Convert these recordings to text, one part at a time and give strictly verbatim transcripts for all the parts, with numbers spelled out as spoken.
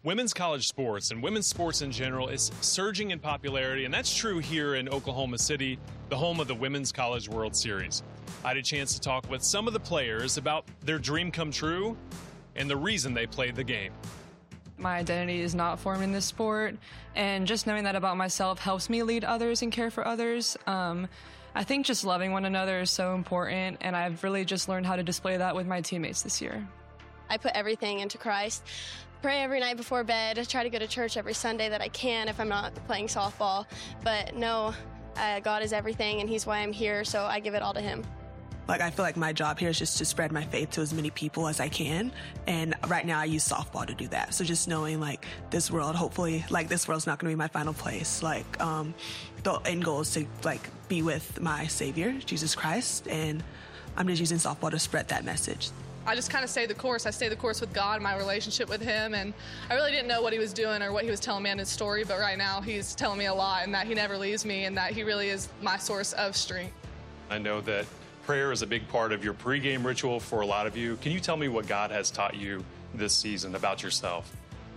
Women's college sports and women's sports in general is surging in popularity, and that's true here in Oklahoma City, the home of the Women's College World Series. I had a chance to talk with some of the players about their dream come true and the reason they played the game. My identity is not formed in this sport, and just knowing that about myself helps me lead others and care for others. Um, I think just loving one another is so important, and I've really just learned how to display that with my teammates this year. I put everything into Christ. Pray every night before bed. I try to go to church every Sunday that I can if I'm not playing softball. But no, uh, God is everything, and He's why I'm here, so I give it all to Him. Like, I feel like my job here is just to spread my faith to as many people as I can. And right now I use softball to do that. So just knowing, like, this world, hopefully, like, this world's not going to be my final place. Like, um, the end goal is to, like, be with my Savior, Jesus Christ. And I'm just using softball to spread that message. I just kind of stayed the course. I stayed the course with God, my relationship with Him, and I really didn't know what He was doing or what He was telling me in His story, but right now He's telling me a lot, and that He never leaves me, and that He really is my source of strength. I know that prayer is a big part of your pregame ritual for a lot of you. Can you tell me what God has taught you this season about yourself?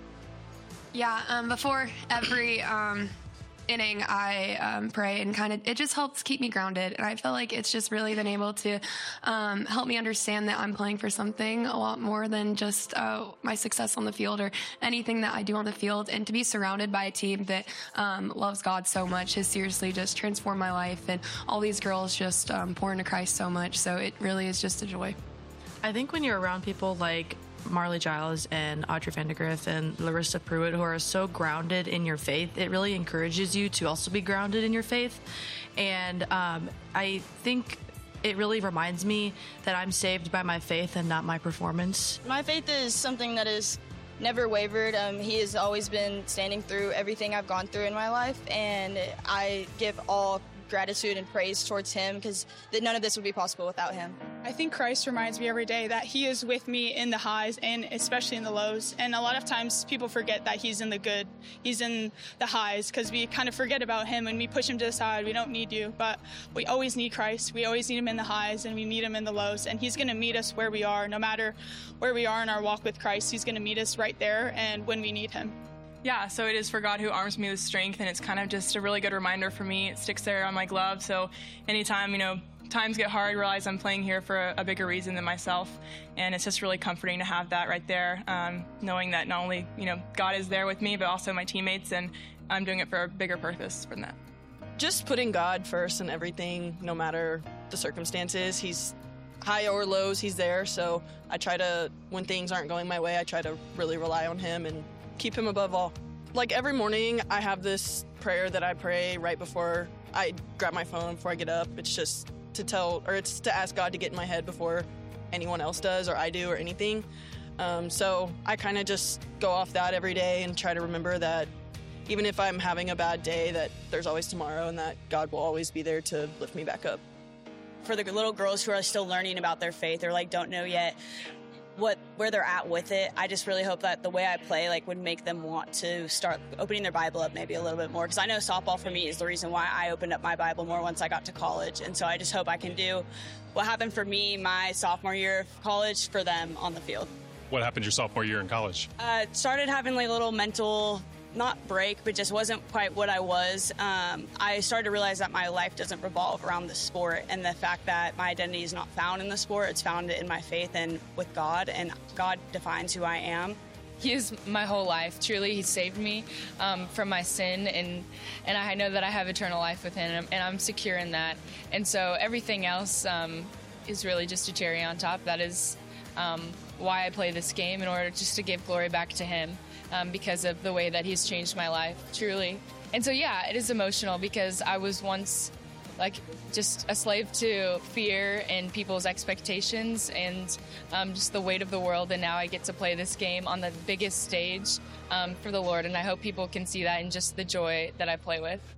Yeah, um, before every um, inning, I um, pray, and kind of it just helps keep me grounded. And I feel like it's just really been able to um, help me understand that I'm playing for something a lot more than just uh, my success on the field or anything that I do on the field. And to be surrounded by a team that um, loves God so much has seriously just transformed my life. And all these girls just um, pour into Christ so much. So it really is just a joy. I think when you're around people like Marley Giles and Audrey Vandegrift and Larissa Pruitt, who are so grounded in your faith, it really encourages you to also be grounded in your faith. And um, I think it really reminds me that I'm saved by my faith and not my performance. My faith is something that has never wavered. Um, he has always been standing through everything I've gone through in my life, and I give all gratitude and praise towards Him, because none of this would be possible without Him. I think Christ reminds me every day that He is with me in the highs and especially in the lows. And a lot of times people forget that He's in the good. He's in the highs, because we kind of forget about Him and we push Him to the side. We don't need you, but we always need Christ. We always need Him in the highs, and we need Him in the lows. And He's going to meet us where we are. No matter where we are in our walk with Christ, He's going to meet us right there and when we need Him. Yeah, so it is for God who arms me with strength, and it's kind of just a really good reminder for me. It sticks there on my glove, so anytime, you know, times get hard, I realize I'm playing here for a, a bigger reason than myself, and it's just really comforting to have that right there, um, knowing that not only, you know, God is there with me, but also my teammates, and I'm doing it for a bigger purpose than that. Just putting God first in everything, no matter the circumstances. He's high or lows, He's there, so I try to, when things aren't going my way, I try to really rely on Him and keep Him above all. Like every morning, I have this prayer that I pray right before I grab my phone, before I get up. It's just to tell, or it's to ask God to get in my head before anyone else does, or I do, or anything. Um, so I kind of just go off that every day and try to remember that even if I'm having a bad day, that there's always tomorrow, and that God will always be there to lift me back up. For the little girls who are still learning about their faith, or like don't know yet what where they're at with it, I just really hope that the way I play like would make them want to start opening their Bible up maybe a little bit more, because I know softball for me is the reason why I opened up my Bible more once I got to college. And so I just hope I can do what happened for me my sophomore year of college for them on the field. What happened your sophomore year in college? Uh, started having like a little mental, not break, but just wasn't quite what I was. Um, I started to realize that my life doesn't revolve around the sport, and the fact that my identity is not found in the sport, it's found in my faith and with God, and God defines who I am. He is my whole life. Truly, He saved me um, from my sin, and and I know that I have eternal life with Him, and I'm secure in that. And so everything else um, is really just a cherry on top. That is um, why I play this game, in order just to give glory back to Him. Um, because of the way that He's changed my life, truly. And so, yeah, it is emotional, because I was once, like, just a slave to fear and people's expectations and um, just the weight of the world, and now I get to play this game on the biggest stage um, for the Lord, and I hope people can see that in just the joy that I play with.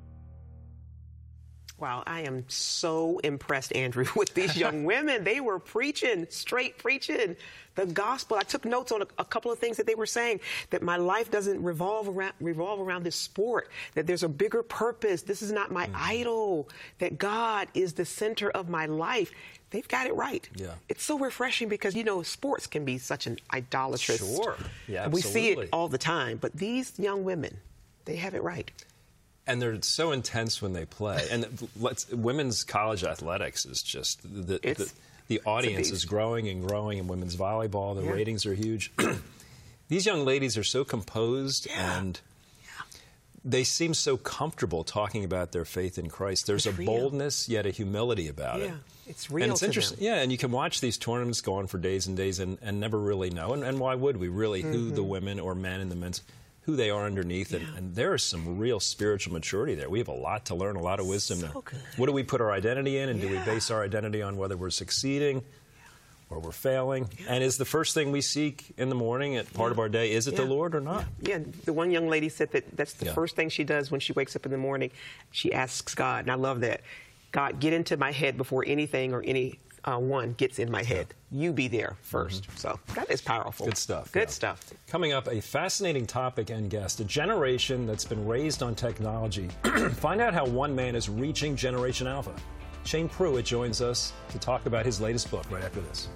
Wow, I am so impressed, Andrew, with these young women. They were preaching, straight preaching the gospel. I took notes on a, a couple of things that they were saying, that my life doesn't revolve around, revolve around this sport, that there's a bigger purpose. This is not my mm. idol, that God is the center of my life. they've got it right. Yeah. It's so refreshing because, you know, sports can be such an idolatrous. Sure. Yeah, and we see absolutely. it all the time. But these young women, they have it right. And they're so intense when they play. And let's, women's college athletics is just, the, the, the audience is growing and growing in women's volleyball. The yeah. ratings are huge. These young ladies are so composed yeah. and they seem so comfortable talking about their faith in Christ. There's it's a real. boldness, yet a humility about yeah, it. It's real and it's to interesting. them. Yeah, and you can watch these tournaments go on for days and days and, and never really know. And, and why would we really mm-hmm. who the women or men in the men's, who they are underneath. Yeah. And, and there is some real spiritual maturity there. We have a lot to learn, a lot of wisdom. So good. What do we put our identity in? And yeah. do we base our identity on whether we're succeeding or we're failing? Yeah. And is the first thing we seek in the morning at part yeah. of our day, is it yeah. the Lord or not? Yeah. yeah, the one young lady said that that's the yeah. first thing she does when she wakes up in the morning. She asks God, and I love that. God, get into my head before anything or any uh, one gets in my head. Yeah. You be there first. Mm-hmm. So that is powerful. Good stuff. Good yeah. stuff. Coming up, a fascinating topic and guest, a generation that's been raised on technology. Find out how one man is reaching Generation Alpha. Shane Pruitt joins us to talk about his latest book right after this.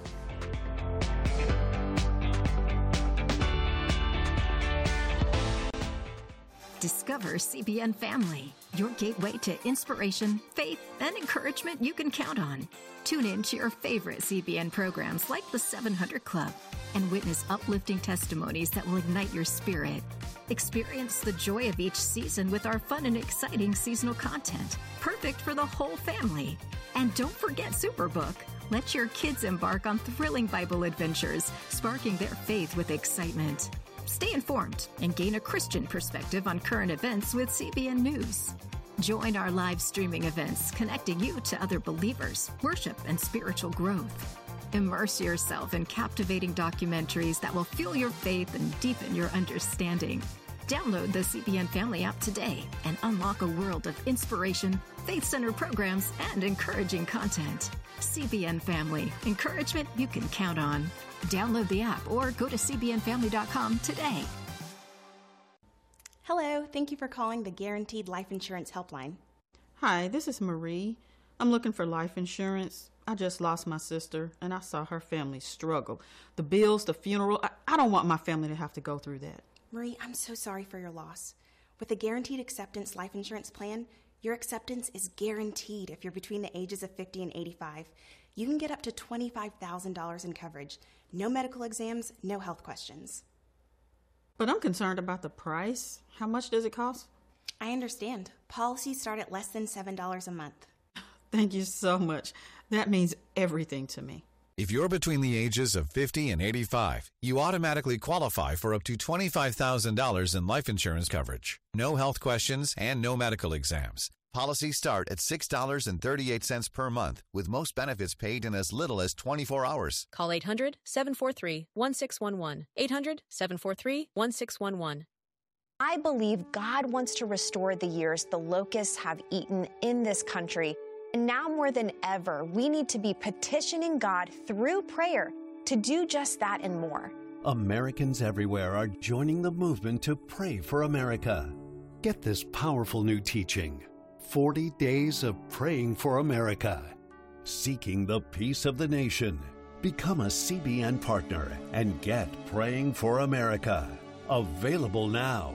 Discover C B N Family, your gateway to inspiration, faith, and encouragement you can count on. Tune in to your favorite C B N programs like the seven hundred Club and witness uplifting testimonies that will ignite your spirit. Experience the joy of each season with our fun and exciting seasonal content, perfect for the whole family. And don't forget Superbook. Let your kids embark on thrilling Bible adventures, sparking their faith with excitement. Stay informed and gain a Christian perspective on current events with C B N News. Join our live streaming events, connecting you to other believers, worship, and spiritual growth. Immerse yourself in captivating documentaries that will fuel your faith and deepen your understanding. Download the C B N Family app today and unlock a world of inspiration, faith-centered programs, and encouraging content. C B N Family, encouragement you can count on. Download the app or go to c b n family dot com today. Hello, thank you for calling the Guaranteed Life Insurance Helpline. Hi, this is Marie. I'm looking for life insurance. I just lost my sister, and I saw her family struggle. The bills, the funeral, I, I don't want my family to have to go through that. Marie, I'm so sorry for your loss. With the Guaranteed Acceptance Life Insurance Plan, your acceptance is guaranteed if you're between the ages of fifty and eighty-five. You can get up to twenty-five thousand dollars in coverage. No medical exams, no health questions. But I'm concerned about the price. How much does it cost? I understand. Policies start at less than seven dollars a month. Thank you so much. That means everything to me. If you're between the ages of fifty and eighty-five, you automatically qualify for up to twenty-five thousand dollars in life insurance coverage. No health questions and no medical exams. Policies start at six dollars and thirty-eight cents per month, with most benefits paid in as little as twenty-four hours. Call eight hundred, seven four three, one six one one. eight hundred, seven four three, one six one one. I believe God wants to restore the years the locusts have eaten in this country. And now more than ever, we need to be petitioning God through prayer to do just that and more. Americans everywhere are joining the movement to pray for America. Get this powerful new teaching. forty days of praying for America. Seeking the peace of the nation. Become a C B N partner and get Praying for America. Available now.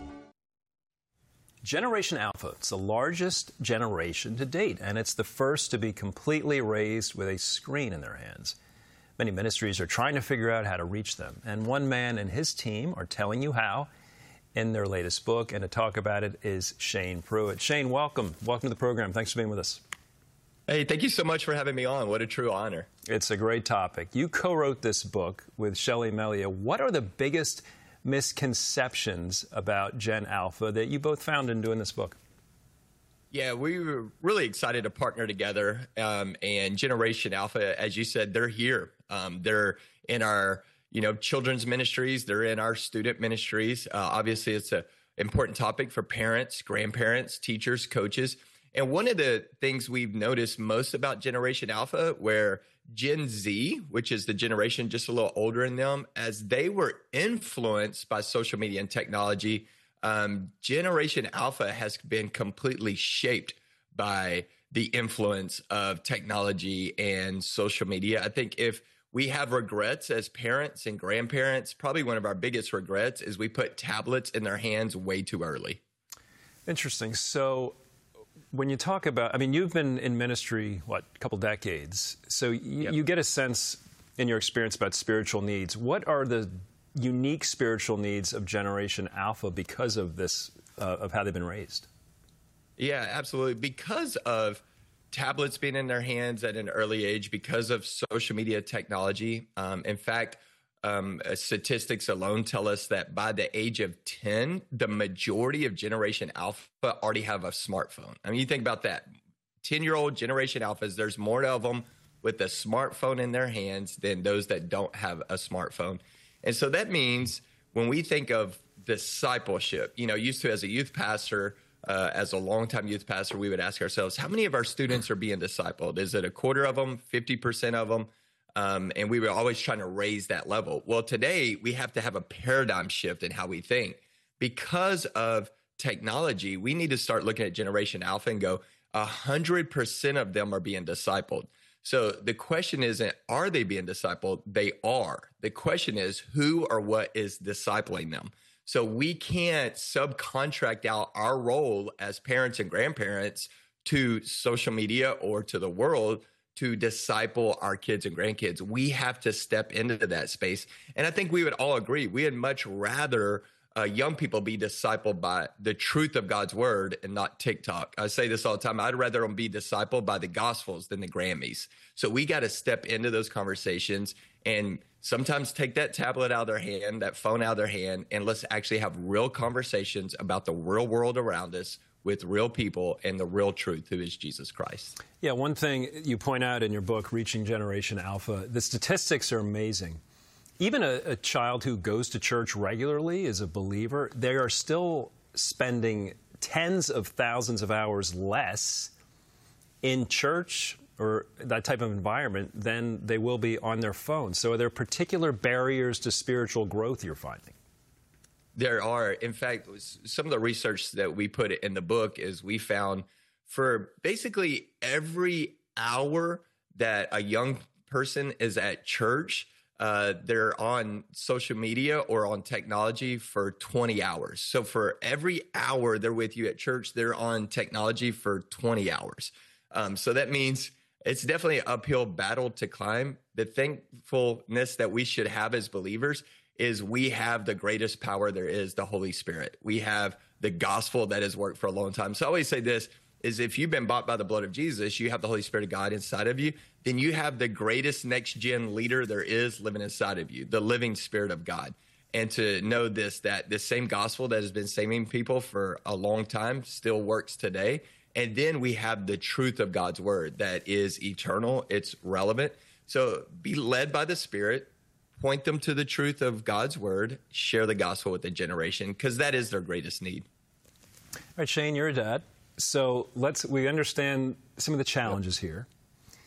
Generation Alpha, it's the largest generation to date, and it's the first to be completely raised with a screen in their hands. Many ministries are trying to figure out how to reach them, and one man and his team are telling you how in their latest book, and to talk about it is Shane Pruitt. Shane, welcome. Welcome to the program. Thanks for being with us. Hey, thank you so much for having me on. What a true honor. It's a great topic. You co-wrote this book with Shelley Melia. What are the biggest misconceptions about Gen Alpha that you both found in doing this book? Yeah, we were really excited to partner together. Um, and Generation Alpha, as you said, they're here. Um, they're in our, you know, children's ministries. They're in our student ministries. Uh, obviously, it's an important topic for parents, grandparents, teachers, coaches. And one of the things we've noticed most about Generation Alpha, where Gen Z, which is the generation just a little older than them, as they were influenced by social media and technology, um, Generation Alpha has been completely shaped by the influence of technology and social media. I think if we have regrets as parents and grandparents, probably one of our biggest regrets is we put tablets in their hands way too early. Interesting. So when you talk about, I mean, you've been in ministry, what, a couple decades. So y- yep. you get a sense in your experience about spiritual needs. What are the unique spiritual needs of Generation Alpha because of this, uh, of how they've been raised? Yeah, absolutely. Because of tablets being in their hands at an early age, because of social media technology. Um, in fact, um, statistics alone tell us that by the age of ten, the majority of Generation Alpha already have a smartphone. I mean, you think about that. ten-year-old Generation Alphas, there's more of them with a smartphone in their hands than those that don't have a smartphone. And so that means when we think of discipleship, you know, used to as a youth pastor, Uh, as a longtime youth pastor, we would ask ourselves, how many of our students are being discipled? Is it a quarter of them, fifty percent of them? Um, and we were always trying to raise that level. Well, today we have to have a paradigm shift in how we think. Because of technology, we need to start looking at Generation Alpha and go, one hundred percent of them are being discipled. So the question isn't, are they being discipled? They are. The question is, who or what is discipling them? So we can't subcontract out our role as parents and grandparents to social media or to the world to disciple our kids and grandkids. We have to step into that space. And I think we would all agree, we would much rather uh, young people be discipled by the truth of God's word and not TikTok. I say this all the time. I'd rather them be discipled by the Gospels than the Grammys. So we got to step into those conversations and sometimes take that tablet out of their hand, that phone out of their hand, and let's actually have real conversations about the real world around us with real people and the real truth, who is Jesus Christ. Yeah, one thing you point out in your book, Reaching Generation Alpha, the statistics are amazing. Even a, a child who goes to church regularly, is a believer, they are still spending tens of thousands of hours less in church or that type of environment than they will be on their phone. So are there particular barriers to spiritual growth you're finding? There are. In fact, some of the research that we put in the book is we found for basically every hour that a young person is at church, uh, they're on social media or on technology for twenty hours. So for every hour they're with you at church, they're on technology for twenty hours. Um, so that means it's definitely an uphill battle to climb. The thankfulness that we should have as believers is we have the greatest power there is, the Holy Spirit. We have the gospel that has worked for a long time. So I always say this, is if you've been bought by the blood of Jesus, you have the Holy Spirit of God inside of you, then you have the greatest next-gen leader there is living inside of you, the living Spirit of God. And to know this, that this same gospel that has been saving people for a long time still works today. And then we have the truth of God's word that is eternal. It's relevant. So be led by the Spirit, point them to the truth of God's word, share the gospel with the generation, because that is their greatest need. All right, Shane, you're a dad. So let's, we understand some of the challenges yep. here.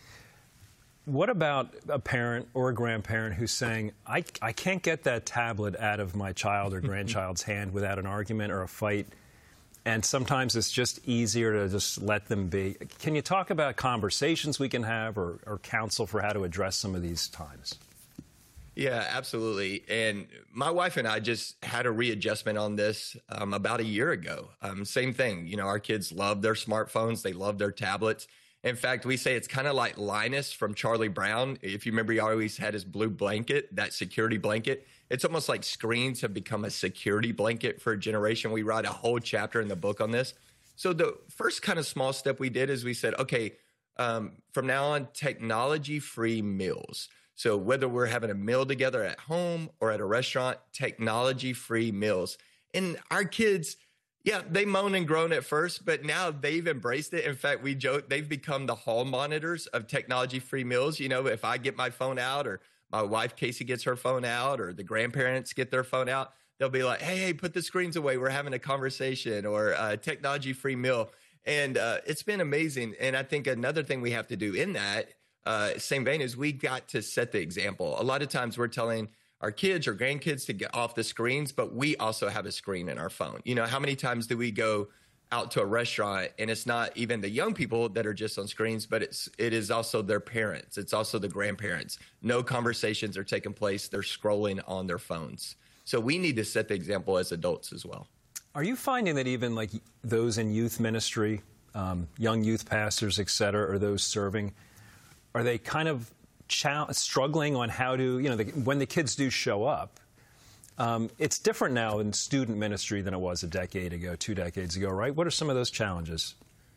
What about a parent or a grandparent who's saying, I, I can't get that tablet out of my child or grandchild's hand without an argument or a fight, and sometimes it's just easier to just let them be. Can you talk about conversations we can have or, or counsel for how to address some of these times? Yeah, absolutely. And my wife and I just had a readjustment on this um, about a year ago. Um, same thing. You know, our kids love their smartphones. They love their tablets. In fact, we say it's kind of like Linus from Charlie Brown. If you remember, he always had his blue blanket, that security blanket. It's almost like screens have become a security blanket for a generation. We write a whole chapter in the book on this. So the first kind of small step we did is we said, okay, um, from now on, technology-free meals. So whether we're having a meal together at home or at a restaurant, technology-free meals. And our kids, yeah, they moan and groan at first, but now they've embraced it. In fact, we joke, they've become the hall monitors of technology-free meals. You know, if I get my phone out or my wife, Casey, gets her phone out or the grandparents get their phone out, they'll be like, hey, hey, put the screens away. We're having a conversation or a technology-free meal. And uh, it's been amazing. And I think another thing we have to do in that, uh, same vein, is we got to set the example. A lot of times we're telling our kids or grandkids to get off the screens, but we also have a screen in our phone. You know, how many times do we go out to a restaurant, and it's not even the young people that are just on screens, but it's it is also their parents. It's also the grandparents. No conversations are taking place. They're scrolling on their phones. So we need to set the example as adults as well. Are you finding that even like those in youth ministry, um, young youth pastors, et cetera, or those serving, are they kind of ch- struggling on how to, you know, the, when the kids do show up? Um, it's different now in student ministry than it was a decade ago, two decades ago, right? What are some of those challenges?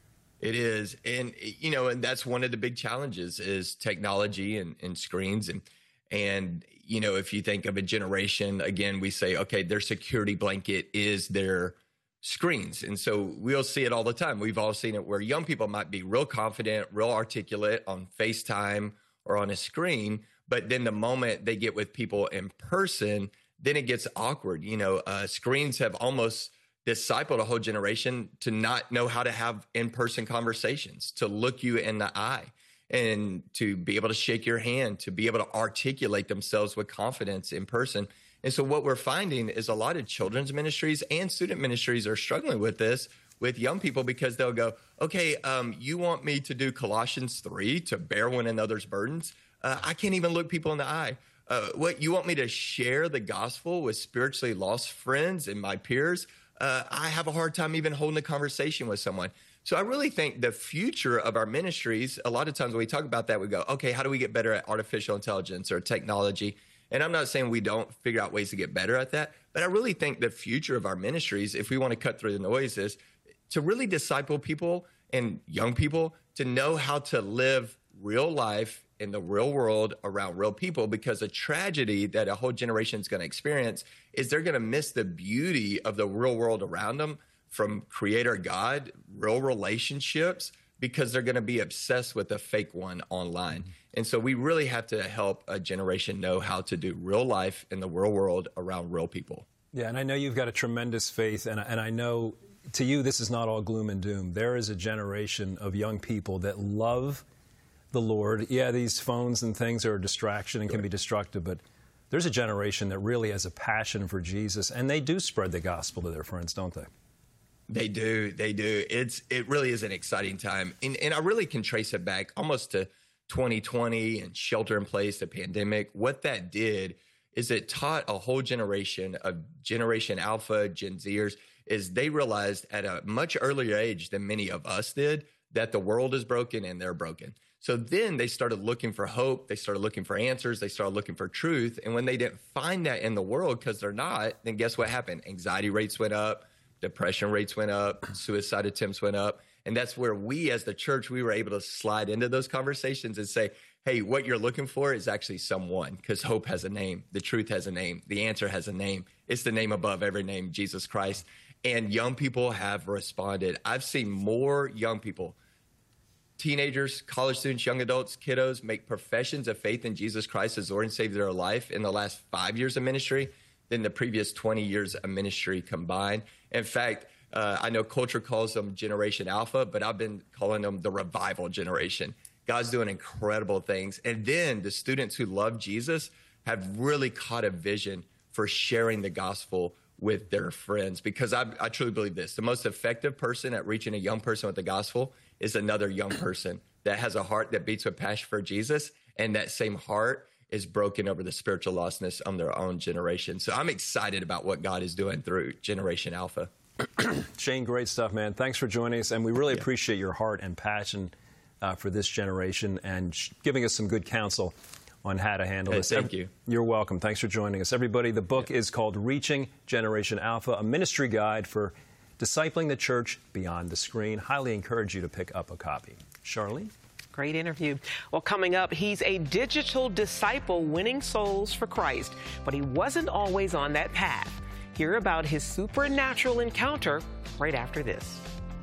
It is. And, you know, and that's one of the big challenges is technology and, and screens. And, and, you know, if you think of a generation, again, we say, okay, their security blanket is their screens. And so we'll see it all the time. We've all seen it where young people might be real confident, real articulate on FaceTime or on a screen. But then the moment they get with people in person, then it gets awkward. You know, uh, screens have almost discipled a whole generation to not know how to have in-person conversations, to look you in the eye and to be able to shake your hand, to be able to articulate themselves with confidence in person. And so what we're finding is a lot of children's ministries and student ministries are struggling with this with young people because they'll go, okay, um, you want me to do Colossians three to bear one another's burdens? Uh, I can't even look people in the eye. Uh, what, you want me to share the gospel with spiritually lost friends and my peers? Uh, I have a hard time even holding a conversation with someone. So I really think the future of our ministries, a lot of times when we talk about that, we go, okay, how do we get better at artificial intelligence or technology? And I'm not saying we don't figure out ways to get better at that, but I really think the future of our ministries, if we want to cut through the noise, is to really disciple people and young people to know how to live real life in the real world around real people, because a tragedy that a whole generation is going to experience is they're going to miss the beauty of the real world around them from Creator God, real relationships, because they're going to be obsessed with the fake one online. Mm-hmm. And so we really have to help a generation know how to do real life in the real world around real people. Yeah, and I know you've got a tremendous faith, and, and I know to you this is not all gloom and doom. There is a generation of young people that love the Lord. Yeah, these phones and things are a distraction and can be destructive, but there's a generation that really has a passion for Jesus, and they do spread the gospel to their friends, don't they? They do. They do. It's it really is an exciting time. And, and I really can trace it back almost to twenty twenty and shelter in place, the pandemic. What that did is it taught a whole generation of Generation Alpha, Gen Zers, is they realized at a much earlier age than many of us did that the world is broken and they're broken. So then they started looking for hope. They started looking for answers. They started looking for truth. And when they didn't find that in the world because they're not, then guess what happened? Anxiety rates went up. Depression rates went up. Suicide attempts went up. And that's where we as the church, we were able to slide into those conversations and say, hey, what you're looking for is actually someone, because hope has a name. The truth has a name. The answer has a name. It's the name above every name, Jesus Christ. And young people have responded. I've seen more young people, teenagers, college students, young adults, kiddos, make professions of faith in Jesus Christ as Lord and Savior of their life in the last five years of ministry than the previous twenty years of ministry combined. In fact, uh, I know culture calls them Generation Alpha, but I've been calling them the revival generation. God's doing incredible things. And then the students who love Jesus have really caught a vision for sharing the gospel with their friends, because I, I truly believe this. The most effective person at reaching a young person with the gospel is another young person that has a heart that beats with passion for Jesus, and that same heart is broken over the spiritual lostness of their own generation. So I'm excited about what God is doing through Generation Alpha. Shane, great stuff, man. Thanks for joining us, and we really yeah. appreciate your heart and passion uh, for this generation and sh- giving us some good counsel on how to handle hey, this. Thank you. You're welcome. Thanks for joining us. Everybody, the book yeah. is called Reaching Generation Alpha, a ministry guide for discipling the church beyond the screen. Highly encourage you to pick up a copy. Charlene? Great interview. Well, coming up, he's a digital disciple winning souls for Christ, but he wasn't always on that path. Hear about his supernatural encounter right after this.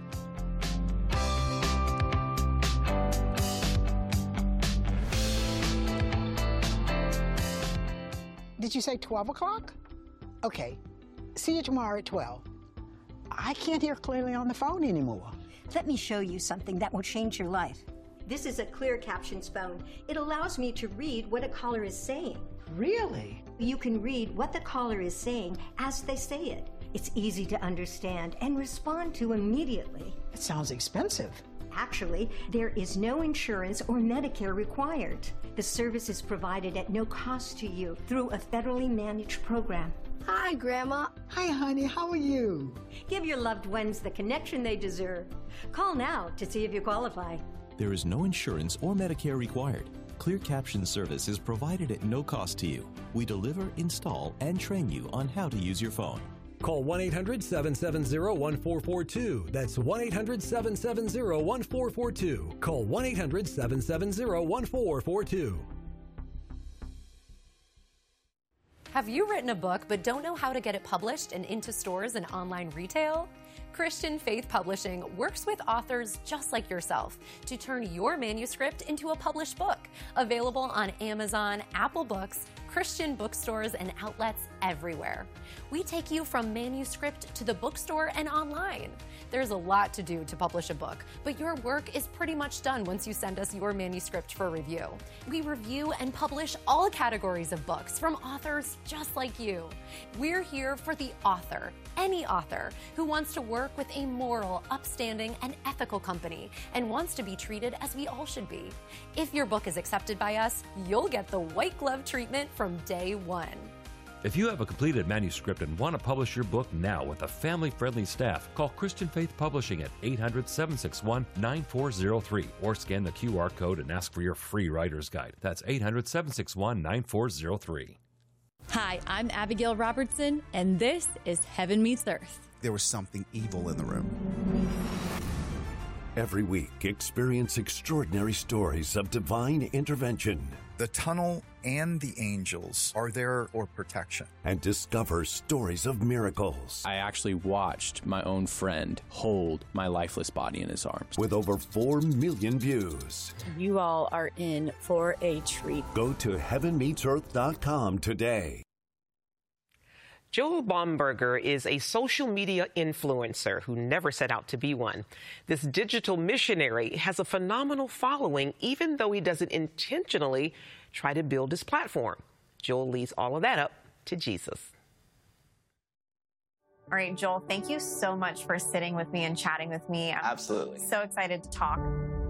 Did you say twelve o'clock? Okay. See you tomorrow at twelve. I can't hear clearly on the phone anymore. Let me show you something that will change your life. This is a clear captions phone. It allows me to read what a caller is saying. Really? You can read what the caller is saying as they say it. It's easy to understand and respond to immediately. It sounds expensive. Actually, there is no insurance or Medicare required. The service is provided at no cost to you through a federally managed program. Hi, Grandma. Hi, honey. How are you? Give your loved ones the connection they deserve. Call now to see if you qualify. There is no insurance or Medicare required. Clear Caption service is provided at no cost to you. We deliver, install, and train you on how to use your phone. Call one eight hundred, seven seven zero, one four four two. That's one eight hundred, seven seven zero, one four four two. Call one eight hundred, seven seven zero, one four four two. Have you written a book but don't know how to get it published and into stores and online retail? Christian Faith Publishing works with authors just like yourself to turn your manuscript into a published book, available on Amazon, Apple Books, Christian bookstores, and outlets everywhere. We take you from manuscript to the bookstore and online. There's a lot to do to publish a book, but your work is pretty much done once you send us your manuscript for review. We review and publish all categories of books from authors just like you. We're here for the author, any author, who wants to work with a moral, upstanding, and ethical company and wants to be treated as we all should be. If your book is accepted by us, you'll get the white glove treatment from day one. If you have a completed manuscript and want to publish your book now with a family-friendly staff, call Christian Faith Publishing at eight hundred, seven six one, nine four zero three or scan the Q R code and ask for your free writer's guide. That's eight hundred, seven six one, nine four zero three. Hi, I'm Abigail Robertson, and this is Heaven Meets Earth. There was something evil in the room. Every week, experience extraordinary stories of divine intervention. The tunnel and the angels are there for protection. And discover stories of miracles. I actually watched my own friend hold my lifeless body in his arms. With over four million views. You all are in for a treat. Go to heaven meets earth dot com today. Joel Baumberger is a social media influencer who never set out to be one. This digital missionary has a phenomenal following, even though he doesn't intentionally try to build his platform. Joel leaves all of that up to Jesus. All right, Joel, thank you so much for sitting with me and chatting with me. I'm Absolutely. so excited to talk.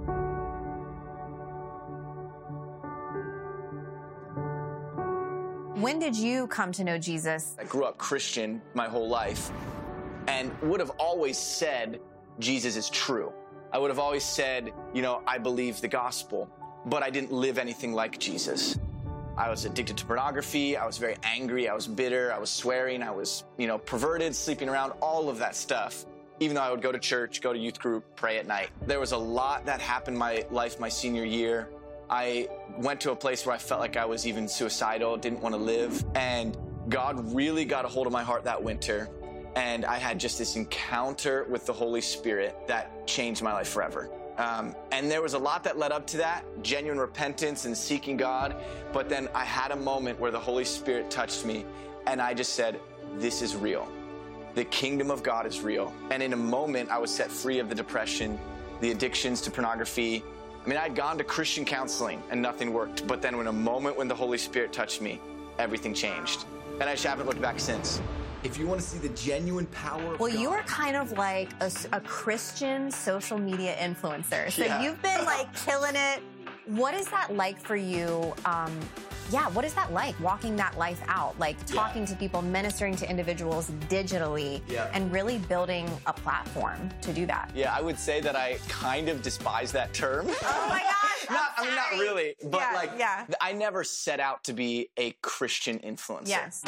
When did you come to know Jesus? I grew up Christian my whole life and would have always said Jesus is true. I would have always said, you know, I believe the gospel, but I didn't live anything like Jesus. I was addicted to pornography. I was very angry. I was bitter. I was swearing. I was, you know, perverted, sleeping around, all of that stuff. Even though I would go to church, go to youth group, pray at night. There was a lot that happened in my life my senior year. I went to a place where I felt like I was even suicidal, didn't want to live. And God really got a hold of my heart that winter. And I had just this encounter with the Holy Spirit that changed my life forever. Um, and there was a lot that led up to that, genuine repentance and seeking God. But then I had a moment where the Holy Spirit touched me and I just said, this is real. The kingdom of God is real. And in a moment, I was set free of the depression, the addictions to pornography. I mean, I'd gone to Christian counseling and nothing worked. But then in a moment when the Holy Spirit touched me, everything changed. And I just haven't looked back since. If you want to see the genuine power of Well, God, you are kind of like a, a Christian social media influencer. So Yeah. you've been like killing it. What is that like for you? Um, yeah, what is that like, walking that life out? Like talking to people, ministering to individuals digitally, Yeah. and really building a platform to do that. Yeah, I would say that I kind of despise that term. Oh my gosh! not, I mean, not really, but Yeah, like, yeah. I never set out to be a Christian influencer. Yes.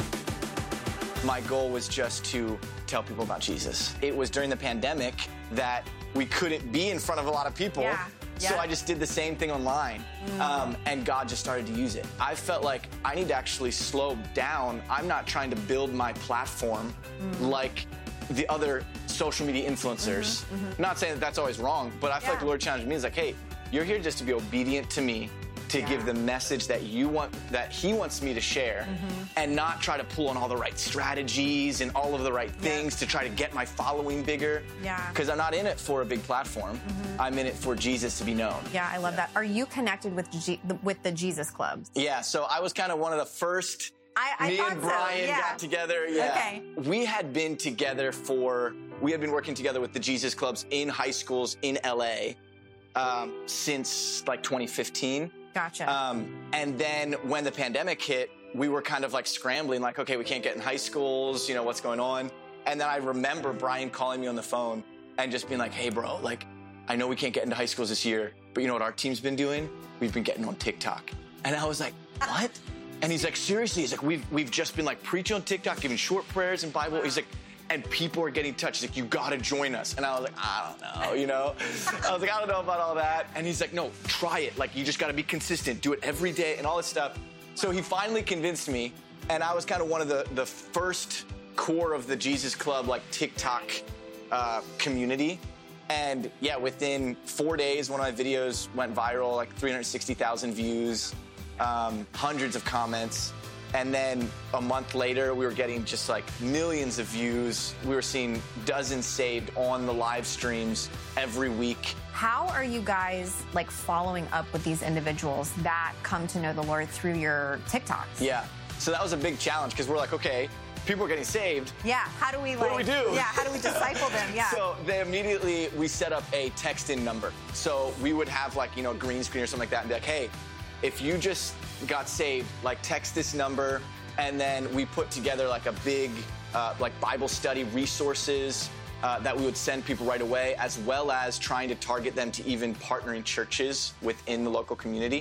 My goal was just to tell people about Jesus. It was during the pandemic that we couldn't be in front of a lot of people. Yeah. So Yeah. I just did the same thing online, Mm. um, and God just started to use it. I felt like I need to actually slow down. I'm not trying to build my platform Mm. like the other social media influencers. Mhm, mhm. Not saying that that's always wrong, but I feel like the Lord challenged me. Is like, hey, you're here just to be obedient to me, to Yeah. give the message that you want, that He wants me to share, Mhm. and not try to pull on all the right strategies and all of the right things to try to get my following bigger. Yeah. Because I'm not in it for a big platform. Mhm. I'm in it for Jesus to be known. Yeah, I love that. Are you connected with G- with the Jesus Clubs? Yeah, so I was kind of one of the first I, I Me thought and Brian so. Yeah. got together. Yeah. Okay. We had been together for, we had been working together with the Jesus Clubs in high schools in L A um, since like twenty fifteen. Gotcha. Um, and then when the pandemic hit, we were kind of like scrambling, like, okay, we can't get in high schools, you know, what's going on? And then I remember Brian calling me on the phone and just being like, hey, bro, like, I know we can't get into high schools this year, but you know what our team's been doing? We've been getting on TikTok. And I was like, what? And he's like, seriously? He's like, we've we've just been like preaching on TikTok, giving short prayers and Bible. He's like, and people are getting touched. He's like, you gotta join us. And I was like, I don't know, you know? I was like, I don't know about all that. And he's like, no, try it. Like, you just gotta be consistent. Do it every day and all this stuff. So he finally convinced me. And I was kind of one of the, the first core of the Jesus Club, like TikTok uh, community. And yeah, within four days, one of my videos went viral, like three hundred sixty thousand views. Um, hundreds of comments. And then a month later, we were getting just like millions of views. We were seeing dozens saved on the live streams every week. How are you guys like following up with these individuals that come to know the Lord through your TikToks? Yeah. So that was a big challenge because we're like, okay, people are getting saved. Yeah. How do we like? What do we do? Yeah. How do we disciple them? Yeah. So they immediately, we set up a text-in number. So we would have like, you know, a green screen or something like that and be like, hey, if you just got saved, like text this number, and then we put together like a big uh, like Bible study resources uh, that we would send people right away, as well as trying to target them to even partnering churches within the local community.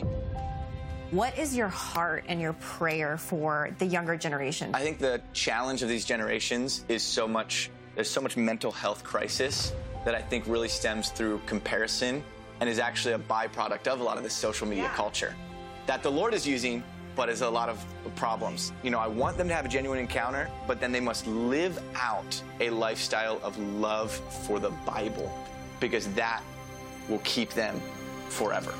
What is your heart and your prayer for the younger generation? I think the challenge of these generations is so much, there's so much mental health crisis that I think really stems through comparison and is actually a byproduct of a lot of this social media yeah. culture that the Lord is using, but is a lot of problems. You know, I want them to have a genuine encounter, but then they must live out a lifestyle of love for the Bible, because that will keep them forever.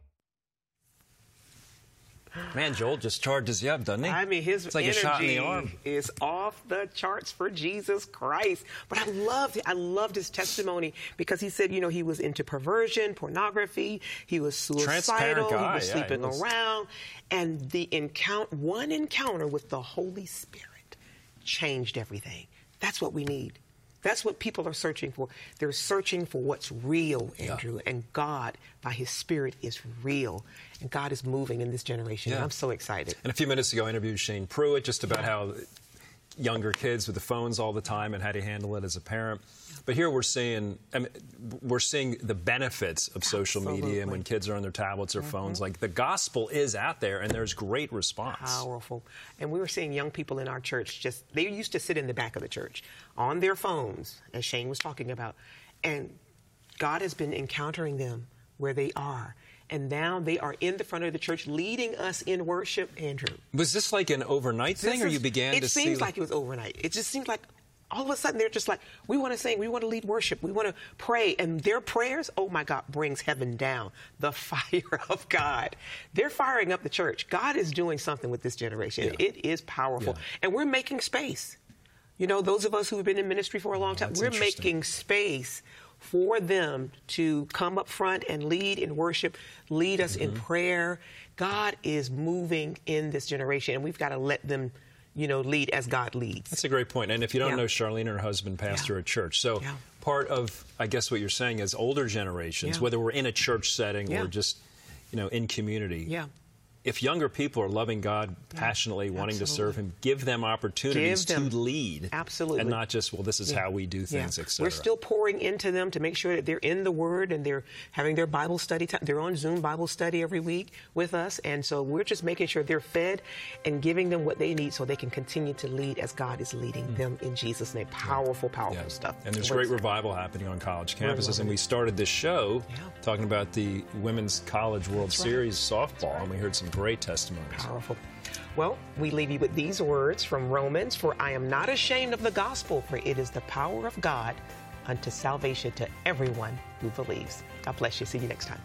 Man, Joel just charges you up, doesn't he? I mean, his it's like energy a shot in the arm. is off the charts for Jesus Christ. But I loved, I loved his testimony because he said, you know, he was into perversion, pornography, he was suicidal, guy. he was yeah, sleeping he was... around, and the encounter, one encounter with the Holy Spirit changed everything. That's what we need. That's what people are searching for. They're searching for what's real, Andrew. Yeah. And God, by his Spirit, is real. And God is moving in this generation. Yeah. And I'm so excited. And a few minutes ago, I interviewed Shane Pruitt just about how younger kids with the phones all the time and how to handle it as a parent. But here we're seeing, I mean, we're seeing the benefits of social Absolutely. media, and when kids are on their tablets or mm-hmm. phones, like the gospel is out there, and there's great response. Powerful. And we were seeing young people in our church just, they used to sit in the back of the church on their phones, as Shane was talking about, and God has been encountering them where they are. And now they are in the front of the church leading us in worship, Andrew. Was this like an overnight thing, this or is, you began to to see... It seems like it was overnight. It just seems like all of a sudden they're just like, we want to sing, we want to lead worship, we want to pray. And their prayers, oh my God, brings heaven down. The fire of God. They're firing up the church. God is doing something with this generation. Yeah. It is powerful. Yeah. And we're making space. You know, those of us who have been in ministry for a long time, That's we're making space for them to come up front and lead in worship, lead us mm-hmm. in prayer. God is moving in this generation, and we've got to let them, you know, lead as God leads. That's a great point. And if you don't yeah. know, Charlene and her husband pastor yeah. a church. So yeah. part of, I guess what you're saying is older generations, yeah. whether we're in a church setting yeah. or just, you know, in community. Yeah. If younger people are loving God passionately, yeah, wanting absolutely. to serve Him, give them opportunities give them. to lead. Absolutely. And not just, well, this is yeah. how we do things, yeah. et cetera. We're still pouring into them to make sure that they're in the Word and they're having their Bible study time. They're on Zoom Bible study every week with us. And so we're just making sure they're fed and giving them what they need so they can continue to lead as God is leading mm. them in Jesus' name. Powerful, powerful yeah. stuff. And there's great revival happening on college campuses. And we started this show yeah. talking about the Women's College World That's Series right. softball. Right. And we heard some great testimonies. Powerful. Well, we leave you with these words from Romans, for I am not ashamed of the gospel, for it is the power of God unto salvation to everyone who believes. God bless you. See you next time.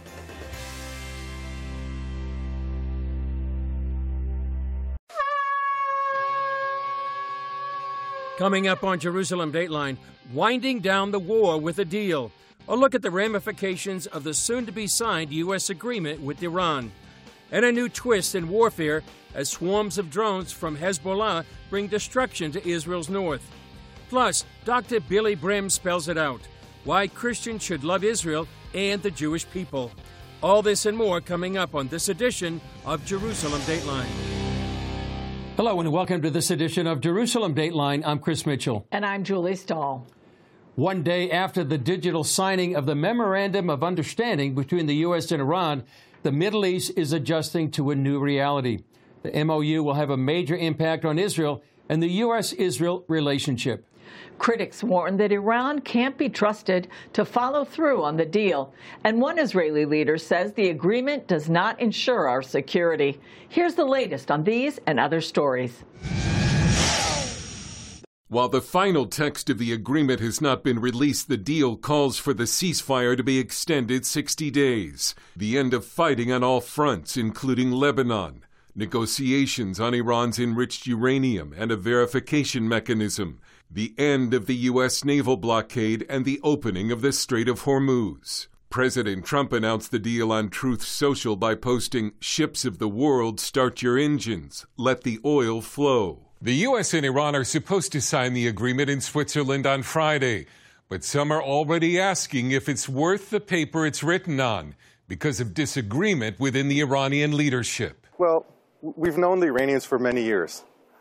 Coming up on Jerusalem Dateline, winding down the war with a deal. A look at the ramifications of the soon-to-be signed U S agreement with Iran. and a new twist in warfare as swarms of drones from Hezbollah bring destruction to Israel's north. Plus, Doctor Billy Brim spells it out, why Christians should love Israel and the Jewish people. All this and more coming up on this edition of Jerusalem Dateline. Hello and welcome to this edition of Jerusalem Dateline. I'm Chris Mitchell. And I'm Julie Stahl. One day after the digital signing of the Memorandum of Understanding between the U S and Iran, the Middle East is adjusting to a new reality. The M O U will have a major impact on Israel and the U S Israel relationship. Critics warn that Iran can't be trusted to follow through on the deal. And one Israeli leader says the agreement does not ensure our security. Here's the latest on these and other stories. While the final text of the agreement has not been released, the deal calls for the ceasefire to be extended sixty days, the end of fighting on all fronts, including Lebanon, negotiations on Iran's enriched uranium and a verification mechanism, the end of the U S naval blockade, and the opening of the Strait of Hormuz. President Trump announced the deal on Truth Social by posting, "Ships of the world, start your engines. Let the oil flow." The U S and Iran are supposed to sign the agreement in Switzerland on Friday, but some are already asking if it's worth the paper it's written on because of disagreement within the Iranian leadership. Well, we've known the Iranians for many years.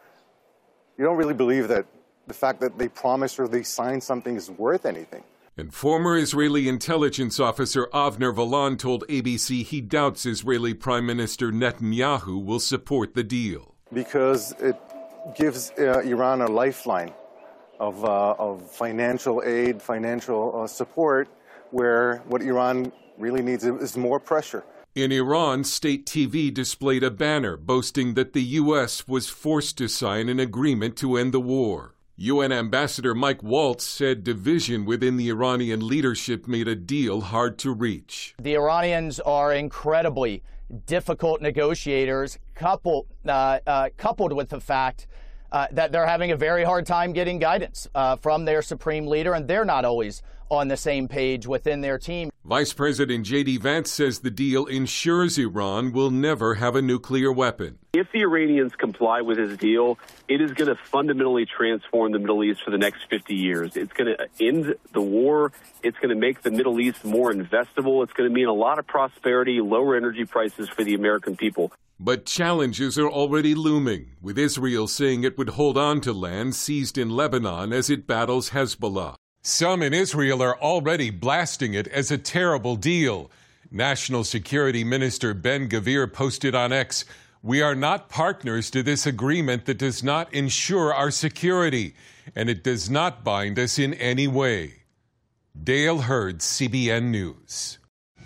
You don't really believe that the fact that they promised or they signed something is worth anything. And former Israeli intelligence officer Avner Valan told A B C he doubts Israeli Prime Minister Netanyahu will support the deal. Because it gives uh, Iran a lifeline of, uh, of financial aid, financial uh, support, where what Iran really needs is more pressure. In Iran, state T V displayed a banner boasting that the U S was forced to sign an agreement to end the war. U N Ambassador Mike Waltz said division within the Iranian leadership made a deal hard to reach. The Iranians are incredibly difficult negotiators, coupled, uh, uh, coupled with the fact uh, that they're having a very hard time getting guidance uh, from their supreme leader, and they're not always on the same page within their team. Vice President J D Vance says the deal ensures Iran will never have a nuclear weapon. If the Iranians comply with his deal, it is going to fundamentally transform the Middle East for the next fifty years. It's going to end the war. It's going to make the Middle East more investable. It's going to mean a lot of prosperity, lower energy prices for the American people. But challenges are already looming, with Israel saying it would hold on to land seized in Lebanon as it battles Hezbollah. Some in Israel are already blasting it as a terrible deal. National Security Minister Ben-Gvir posted on X, "We are not partners to this agreement that does not ensure our security, and it does not bind us in any way." Dale Hurd, C B N News.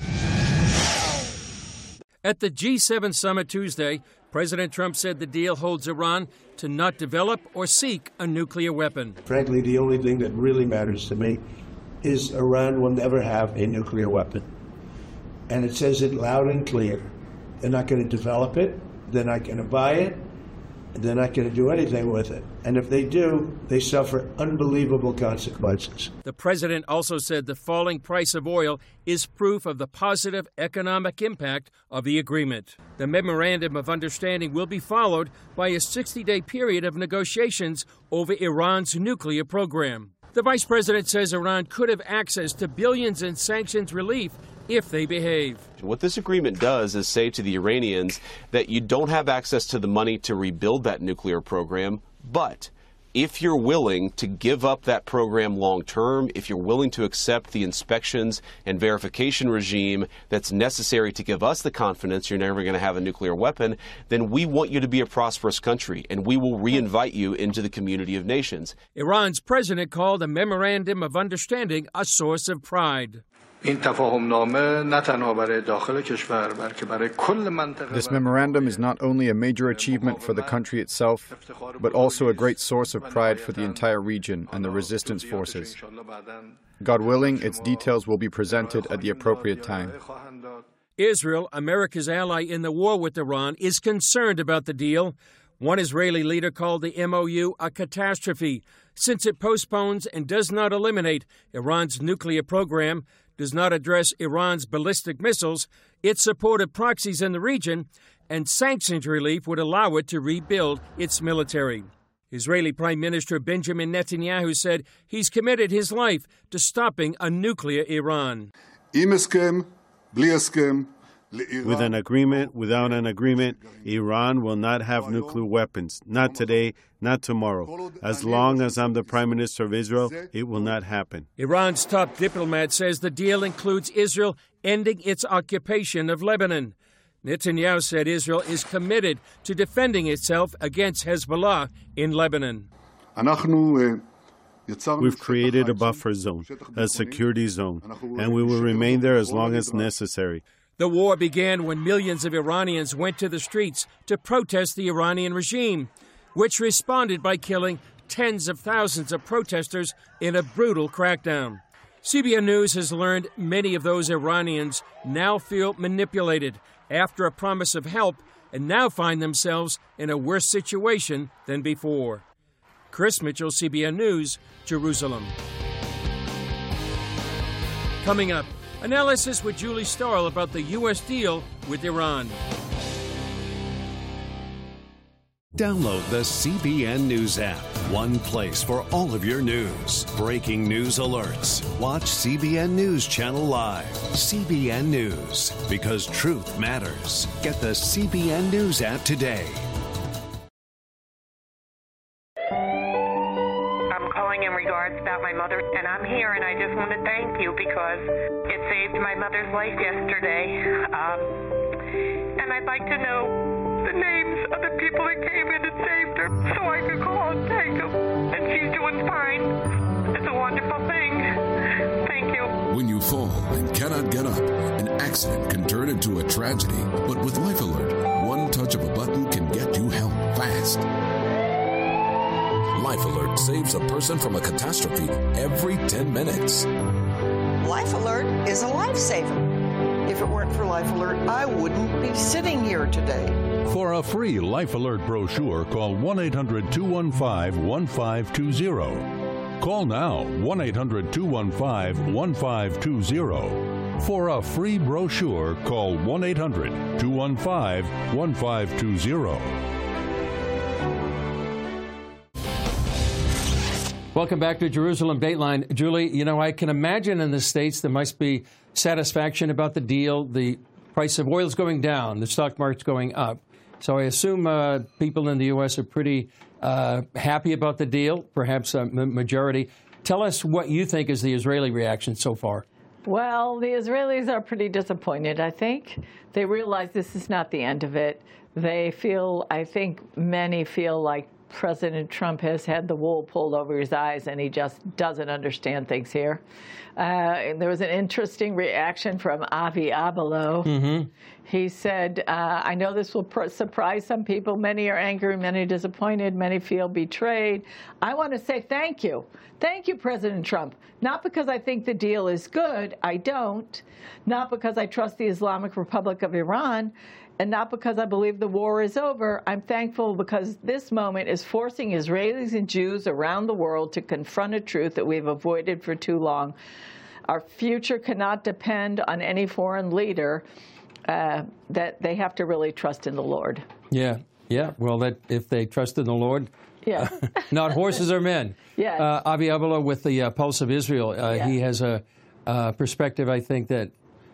At the G seven summit Tuesday, President Trump said the deal holds Iran to not develop or seek a nuclear weapon. Frankly, the only thing that really matters to me is Iran will never have a nuclear weapon. And it says it loud and clear. They're not going to develop it. They're not going to buy it. They're not going to do anything with it. And if they do, they suffer unbelievable consequences. The president also said the falling price of oil is proof of the positive economic impact of the agreement. The Memorandum of Understanding will be followed by a sixty-day period of negotiations over Iran's nuclear program. The vice president says Iran could have access to billions in sanctions relief if they behave. What this agreement does is say to the Iranians that you don't have access to the money to rebuild that nuclear program, but if you're willing to give up that program long term, if you're willing to accept the inspections and verification regime that's necessary to give us the confidence you're never going to have a nuclear weapon, then we want you to be a prosperous country, and we will re-invite you into the community of nations. Iran's president called the Memorandum of Understanding a source of pride. This memorandum is not only a major achievement for the country itself, but also a great source of pride for the entire region and the resistance forces. God willing, its details will be presented at the appropriate time. Israel, America's ally in the war with Iran, is concerned about the deal. One Israeli leader called the M O U a catastrophe, since it postpones and does not eliminate Iran's nuclear program, does not address Iran's ballistic missiles, its support of proxies in the region, and sanctions relief would allow it to rebuild its military. Israeli Prime Minister Benjamin Netanyahu said he's committed his life to stopping a nuclear Iran. With an agreement, without an agreement, Iran will not have nuclear weapons. Not today, not tomorrow. As long as I'm the Prime Minister of Israel, it will not happen. Iran's top diplomat says the deal includes Israel ending its occupation of Lebanon. Netanyahu said Israel is committed to defending itself against Hezbollah in Lebanon. We've created a buffer zone, a security zone, and we will remain there as long as necessary. The war began when millions of Iranians went to the streets to protest the Iranian regime, which responded by killing tens of thousands of protesters in a brutal crackdown. C B N News has learned many of those Iranians now feel manipulated after a promise of help and now find themselves in a worse situation than before. Chris Mitchell, C B N News, Jerusalem. Coming up, analysis with Julie Starl about the U S deal with Iran. Download the C B N News app. One place for all of your news. Breaking news alerts. Watch C B N News Channel Live. C B N News. Because truth matters. Get the C B N News app today. I'm calling in regards about my mother, and I'm here, and I just want to thank you because it saved my mother's life yesterday. Um, and I'd like to know the names of the people that came in and saved her so I could call and thank them. And she's doing fine. It's a wonderful thing. Thank you. When you fall and cannot get up, an accident can turn into a tragedy. But with Life Alert, one touch of a button can get you help fast. Life Alert saves a person from a catastrophe every ten minutes. Life Alert is a lifesaver. If it weren't for Life Alert, I wouldn't be sitting here today. For a free Life Alert brochure, call one eight hundred two one five one five two zero. Call now, one eight hundred two one five one five two zero. For a free brochure, call one eight hundred two one five one five two zero. Welcome back to Jerusalem Dateline. Julie, you know, I can imagine in the States there must be satisfaction about the deal. The price of oil is going down. The stock market's going up. So I assume uh, people in the U S are pretty uh, happy about the deal, perhaps a majority. Tell us what you think is the Israeli reaction so far. Well, the Israelis are pretty disappointed, I think. They realize this is not the end of it. They feel, I think many feel like President Trump has had the wool pulled over his eyes and he just doesn't understand things here. Uh, there was an interesting reaction from Avi Abelo. Mm-hmm. He said, uh, I know this will pr- surprise some people. Many are angry, many disappointed, many feel betrayed. I want to say thank you. Thank you, President Trump. Not because I think the deal is good. I don't. Not because I trust the Islamic Republic of Iran. And not because I believe the war is over. I'm thankful because this moment is forcing Israelis and Jews around the world to confront a truth that we've avoided for too long. Our future cannot depend on any foreign leader, uh, that they have to really trust in the Lord. Yeah, yeah. Well, that if they trust in the Lord, yeah, not horses or men. Yeah. Uh, Avi Abelo with the uh, Pulse of Israel, uh, yeah. He has a uh, perspective, I think, that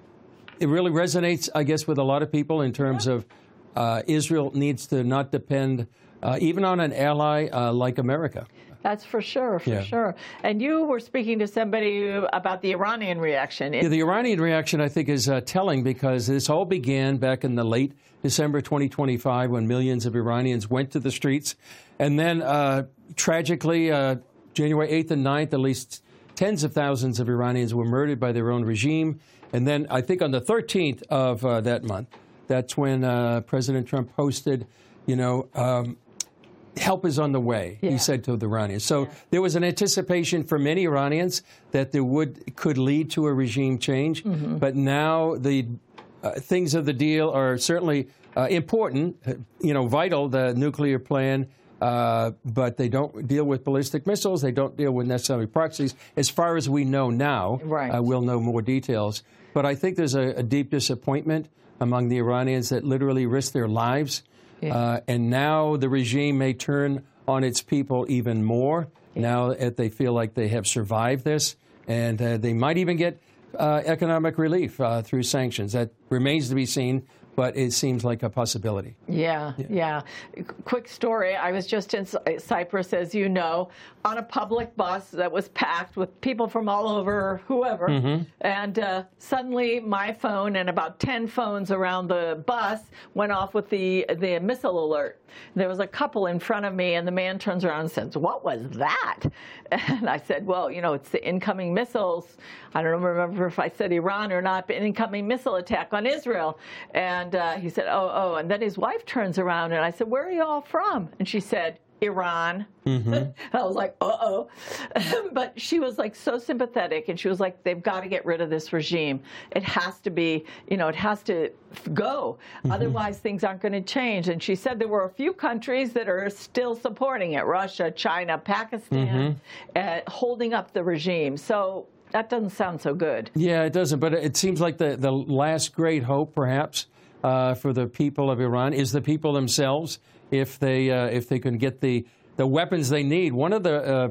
it really resonates, I guess, with a lot of people in terms yeah. of uh, Israel needs to not depend uh, even on an ally uh, like America. That's for sure, for yeah. sure. And you were speaking to somebody about the Iranian reaction. Yeah, the Iranian reaction, I think, is uh, telling because this all began back in the late December twenty twenty-five when millions of Iranians went to the streets. And then, uh, tragically, uh, January eighth and ninth, at least tens of thousands of Iranians were murdered by their own regime. And then I think on the thirteenth of uh, that month, that's when uh, President Trump posted, you know, um, help is on the way, yeah. he said to the Iranians. So yeah. there was an anticipation for many Iranians that there would could lead to a regime change. Mm-hmm. But now the uh, things of the deal are certainly uh, important, you know, vital, the nuclear plan. Uh, but they don't deal with ballistic missiles. They don't deal with necessarily proxies. As far as we know now, right. uh, we'll know more details. But I think there's a, a deep disappointment among the Iranians that literally risked their lives. Yeah. Uh, and now the regime may turn on its people even more, yeah. now that they feel like they have survived this. And uh, they might even get uh, economic relief uh, through sanctions. That remains to be seen. But it seems like a possibility. Yeah, yeah, yeah. Quick story. I was just in Cyprus, as you know, on a public bus that was packed with people from all over, whoever. Mm-hmm. And uh, suddenly my phone and about ten phones around the bus went off with the, the missile alert. There was a couple in front of me, and the man turns around and says, "What was that?" And I said, well, you know, it's the incoming missiles. I don't remember if I said Iran or not, but an incoming missile attack on Israel. And uh, he said, oh, oh. And then his wife turns around, and I said, where are you all from? And she said, Iran. Mm-hmm. I was like, uh-oh. But she was like so sympathetic, and she was like, they've got to get rid of this regime. It has to be, you know, it has to go. Mm-hmm. Otherwise, things aren't going to change. And she said there were a few countries that are still supporting it, Russia, China, Pakistan, mm-hmm. uh, holding up the regime. So that doesn't sound so good. Yeah, it doesn't. But it seems like the, the last great hope, perhaps, uh, for the people of Iran is the people themselves. If they uh, if they can get the, the weapons they need. One of the uh,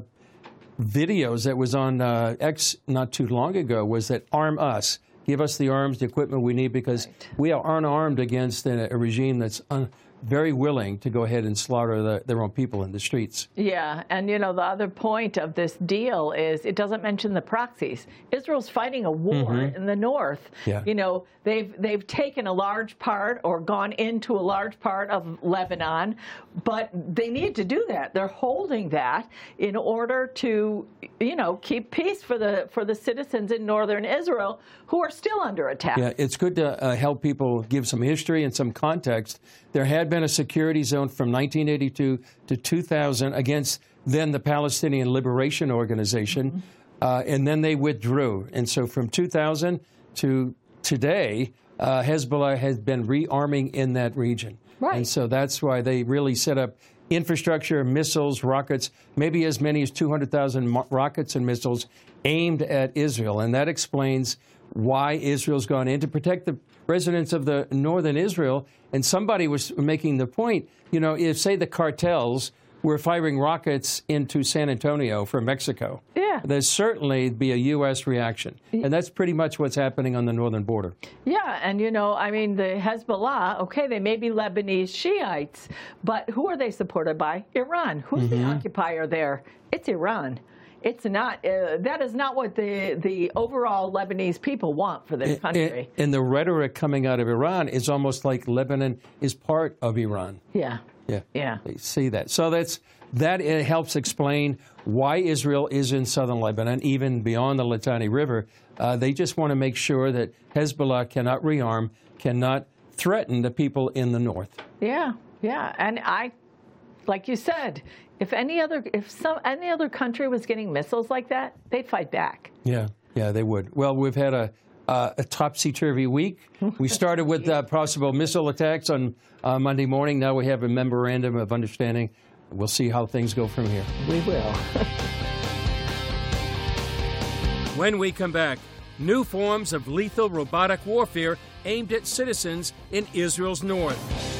videos that was on uh, X not too long ago was that arm us. Give us the arms, the equipment we need, because right. we are unarmed against a, a regime that's un- very willing to go ahead and slaughter the, their own people in the streets. Yeah, and you know, the other point of this deal is it doesn't mention the proxies. Israel's fighting a war mm-hmm. in the north. Yeah. You know, they've they've taken a large part or gone into a large part of Lebanon, but they need to do that. They're holding that in order to, you know, keep peace for the for the citizens in northern Israel who are still under attack. Yeah, it's good to uh, help people give some history and some context. There had been a security zone from nineteen eighty-two to two thousand against then the Palestinian Liberation Organization, mm-hmm. uh, and then they withdrew. And so from two thousand to today, uh, Hezbollah has been rearming in that region. Right. And so that's why they really set up infrastructure, missiles, rockets, maybe as many as two hundred thousand mo- rockets and missiles aimed at Israel. And that explains why Israel's gone in to protect the residents of the northern Israel. And somebody was making the point, you know, if, say, the cartels were firing rockets into San Antonio from Mexico, yeah. there'd certainly be a U S reaction. And that's pretty much what's happening on the northern border. Yeah, and, you know, I mean, the Hezbollah, okay, they may be Lebanese Shiites, but who are they supported by? Iran. Who's mm-hmm. the occupier there? It's Iran. It's not, uh, that is not what the, the overall Lebanese people want for this country. And, and the rhetoric coming out of Iran is almost like Lebanon is part of Iran. Yeah. Yeah. Yeah. They see that. So that's, that it helps explain why Israel is in southern Lebanon, even beyond the Litani River. Uh, they just want to make sure that Hezbollah cannot rearm, cannot threaten the people in the north. Yeah. Yeah. And I, like you said, If any other, if some any other country was getting missiles like that, they'd fight back. Yeah, yeah, they would. Well, we've had a uh, a topsy-turvy week. We started with uh, possible missile attacks on uh, Monday morning. Now we have a memorandum of understanding. We'll see how things go from here. We will. When we come back, new forms of lethal robotic warfare aimed at citizens in Israel's north.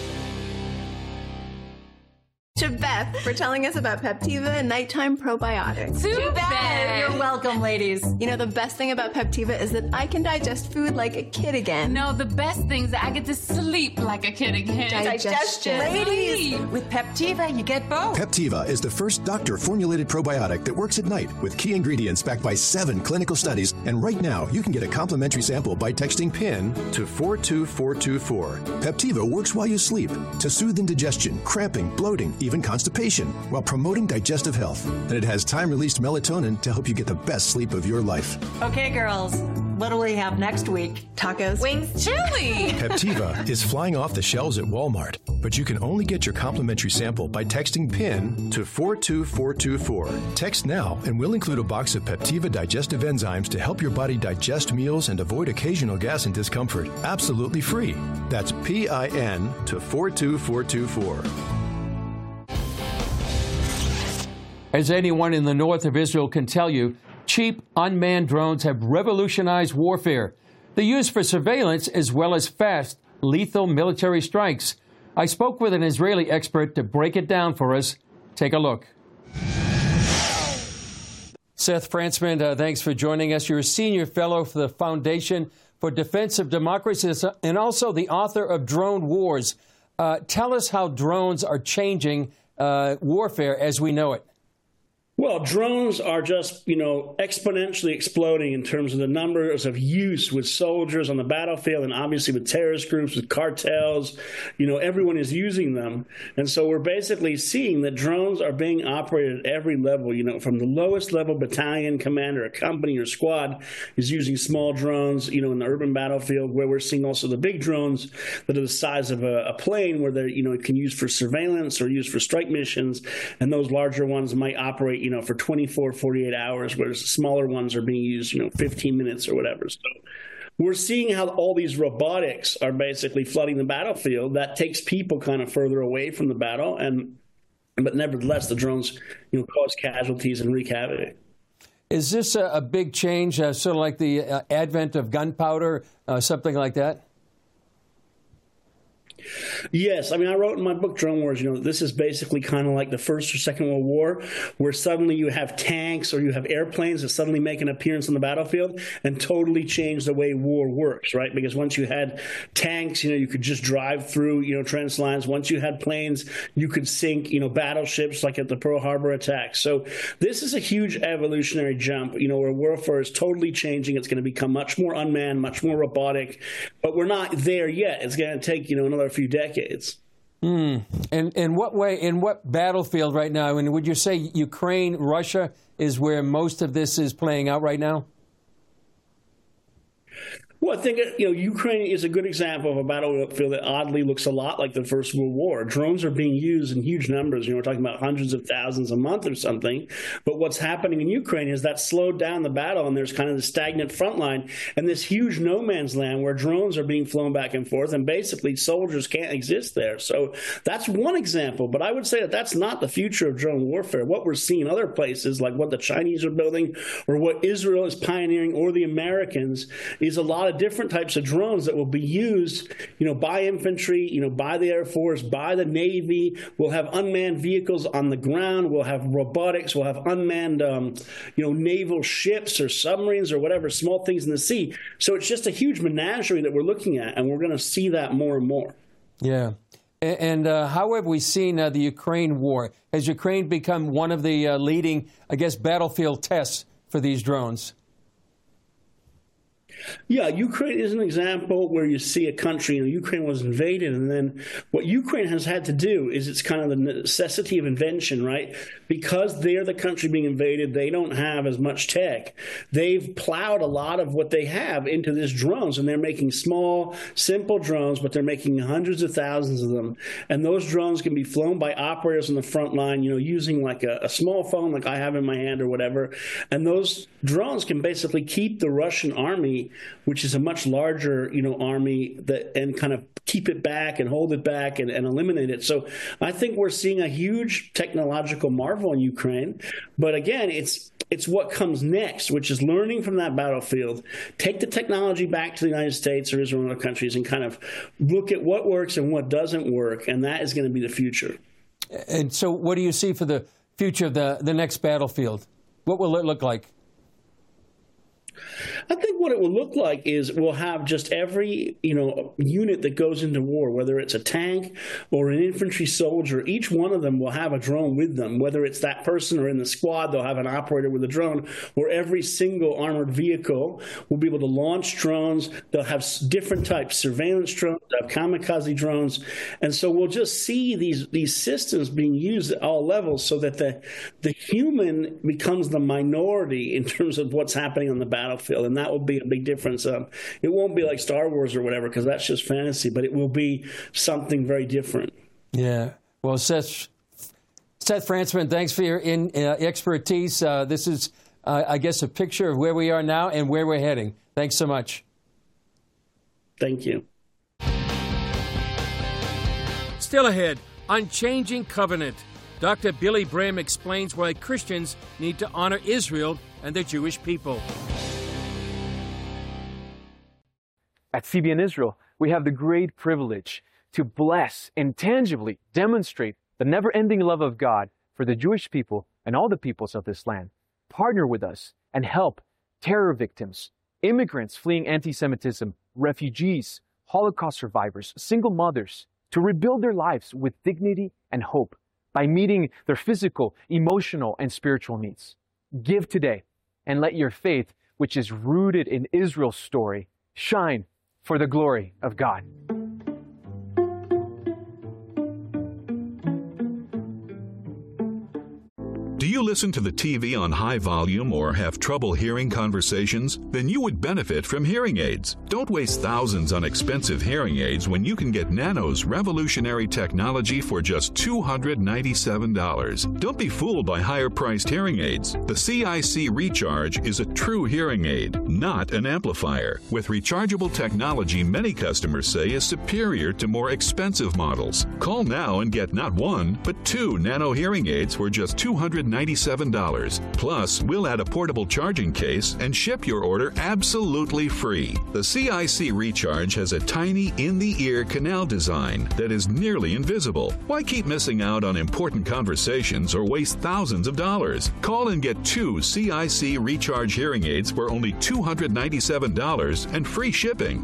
To Beth for telling us about Peptiva and nighttime probiotics. To Beth! You're welcome, ladies. You know, the best thing about Peptiva is that I can digest food like a kid again. No, the best thing is that I get to sleep like a kid again. Digestion. Ladies! With Peptiva, you get both. Peptiva is the first doctor-formulated probiotic that works at night with key ingredients backed by seven clinical studies. And right now, you can get a complimentary sample by texting PIN to four two four two four. Peptiva works while you sleep to soothe indigestion, cramping, bloating, even constipation, while promoting digestive health. And it has time-released melatonin to help you get the best sleep of your life. Okay, girls, what do we have next week? Tacos. Wings. Chili. Peptiva is flying off the shelves at Walmart, but you can only get your complimentary sample by texting PIN to four two four two four. Text now, and we'll include a box of Peptiva digestive enzymes to help your body digest meals and avoid occasional gas and discomfort. Absolutely free. That's P I N to four two four two four. As anyone in the north of Israel can tell you, cheap, unmanned drones have revolutionized warfare. They're used for surveillance as well as fast, lethal military strikes. I spoke with an Israeli expert to break it down for us. Take a look. Seth Frantzman, uh, thanks for joining us. You're a senior fellow for the Foundation for Defense of Democracy and also the author of Drone Wars. Uh, tell us how drones are changing uh, warfare as we know it. Well, drones are just, you know, exponentially exploding in terms of the numbers of use with soldiers on the battlefield and obviously with terrorist groups, with cartels. You know, everyone is using them. And so we're basically seeing that drones are being operated at every level, you know, from the lowest level battalion commander, a company or squad is using small drones, you know, in the urban battlefield, where we're seeing also the big drones that are the size of a, a plane where they're, you know, it can use for surveillance or used for strike missions. And those larger ones might operate, you know, for twenty-four, forty-eight hours, whereas smaller ones are being used, you know, fifteen minutes or whatever. So we're seeing how all these robotics are basically flooding the battlefield. That takes people kind of further away from the battle. And but nevertheless, the drones, you know, cause casualties and wreak havoc. Is this a, a big change, uh, sort of like the uh, advent of gunpowder, uh, something like that? Yes. I mean, I wrote in my book, Drone Wars, you know, this is basically kind of like the First or Second World War, where suddenly you have tanks or you have airplanes that suddenly make an appearance on the battlefield and totally change the way war works, right? Because once you had tanks, you know, you could just drive through, you know, trench lines. Once you had planes, you could sink, you know, battleships like at the Pearl Harbor attack. So this is a huge evolutionary jump, you know, where warfare is totally changing. It's going to become much more unmanned, much more robotic, but we're not there yet. It's going to take, you know, another few decades. Mm. And in what way, in what battlefield right now? And would you say Ukraine, Russia is where most of this is playing out right now? Well, I think, you know, Ukraine is a good example of a battlefield that oddly looks a lot like the First World War. Drones are being used in huge numbers. You know, we're talking about hundreds of thousands a month or something. But what's happening in Ukraine is that slowed down the battle, and there's kind of the stagnant front line and this huge no man's land where drones are being flown back and forth, and basically soldiers can't exist there. So that's one example. But I would say that that's not the future of drone warfare. What we're seeing in other places, like what the Chinese are building or what Israel is pioneering or the Americans, is a lot of different types of drones that will be used, you know, by infantry, you know, by the Air Force, by the Navy. We'll have unmanned vehicles on the ground. We'll have robotics. We'll have unmanned, um, you know, naval ships or submarines or whatever, small things in the sea. So it's just a huge menagerie that we're looking at, and we're going to see that more and more. Yeah. And uh, how have we seen uh, the Ukraine war? Has Ukraine become one of the uh, leading, I guess, battlefield tests for these drones? Yeah, Ukraine is an example where you see a country, you know, Ukraine was invaded, and then what Ukraine has had to do is it's kind of the necessity of invention, right? Because they're the country being invaded, they don't have as much tech. They've plowed a lot of what they have into these drones, and they're making small, simple drones, but they're making hundreds of thousands of them. And those drones can be flown by operators on the front line, you know, using like a, a small phone like I have in my hand or whatever. And those drones can basically keep the Russian army, which is a much larger, you know, army, that and kind of keep it back and hold it back and, and eliminate it. So I think we're seeing a huge technological marvel in Ukraine. But again, it's it's what comes next, which is learning from that battlefield, take the technology back to the United States or Israel and other countries and kind of look at what works and what doesn't work. And that is going to be the future. And so what do you see for the future of the, the next battlefield? What will it look like? I think what it will look like is we'll have just every, you know, unit that goes into war, whether it's a tank or an infantry soldier, each one of them will have a drone with them, whether it's that person or in the squad, they'll have an operator with a drone, or every single armored vehicle will be able to launch drones. They'll have different types, surveillance drones, they'll have kamikaze drones. And so we'll just see these, these systems being used at all levels so that the, the human becomes the minority in terms of what's happening on the battlefield. And that will be a big difference. Um, it won't be like Star Wars or whatever, because that's just fantasy, but it will be something very different. Yeah. Well, Seth, Seth Frantzman, thanks for your in, uh, expertise. Uh, this is, uh, I guess, a picture of where we are now and where we're heading. Thanks so much. Thank you. Still ahead, Unchanging Covenant. Doctor Billy Brim explains why Christians need to honor Israel and the Jewish people. At C B N Israel, we have the great privilege to bless and tangibly demonstrate the never-ending love of God for the Jewish people and all the peoples of this land. Partner with us and help terror victims, immigrants fleeing anti-Semitism, refugees, Holocaust survivors, single mothers, to rebuild their lives with dignity and hope by meeting their physical, emotional, and spiritual needs. Give today and let your faith, which is rooted in Israel's story, shine for the glory of God. Do you listen to the T V on high volume or have trouble hearing conversations? Then you would benefit from hearing aids. Don't waste thousands on expensive hearing aids when you can get Nano's revolutionary technology for just two hundred ninety-seven dollars. Don't be fooled by higher-priced hearing aids. The C I C Recharge is a true hearing aid, not an amplifier. With rechargeable technology many customers say is superior to more expensive models. Call now and get not one, but two Nano hearing aids for just two hundred ninety-seven dollars. Plus, we'll add a portable charging case and ship your order absolutely free. The C I C Recharge has a tiny in-the-ear canal design that is nearly invisible. Why keep missing out on important conversations or waste thousands of dollars? Call and get two C I C Recharge hearing aids for only two hundred ninety-seven dollars and free shipping.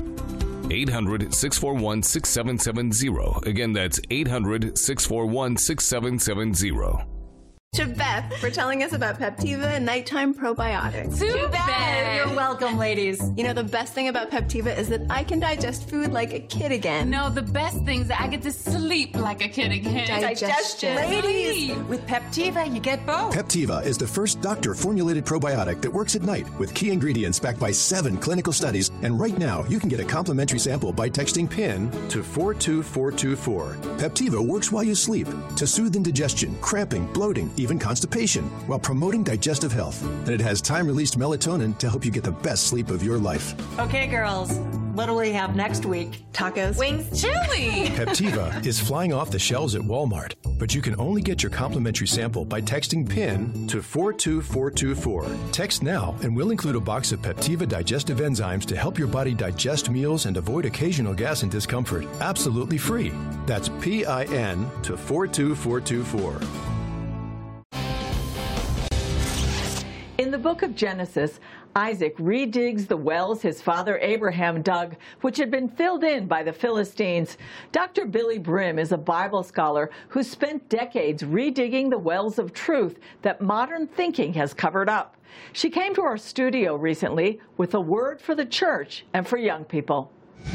eight hundred, six four one, six seven seven zero. Again, that's eight hundred, six four one, six seven seven zero. To Beth for telling us about Peptiva Nighttime Probiotics. To Beth! You're welcome, ladies. You know, the best thing about Peptiva is that I can digest food like a kid again. No, the best thing is that I get to sleep like a kid again. Digestion. Ladies, with Peptiva, you get both. Peptiva is the first doctor-formulated probiotic that works at night with key ingredients backed by seven clinical studies. And right now, you can get a complimentary sample by texting PIN to four two four two four. Peptiva works while you sleep to soothe indigestion, cramping, bloating, even constipation, while promoting digestive health. And it has time-released melatonin to help you get the best sleep of your life. Okay, girls, what do we have next week? Tacos. Wings. Chili. Peptiva is flying off the shelves at Walmart, but you can only get your complimentary sample by texting PIN to four two four two four. Text now, and we'll include a box of Peptiva digestive enzymes to help your body digest meals and avoid occasional gas and discomfort. Absolutely free. That's P I N to four two four two four. In the book of Genesis, Isaac redigs the wells his father Abraham dug, which had been filled in by the Philistines. Doctor Billy Brim is a Bible scholar who spent decades redigging the wells of truth that modern thinking has covered up. She came to our studio recently with a word for the church and for young people.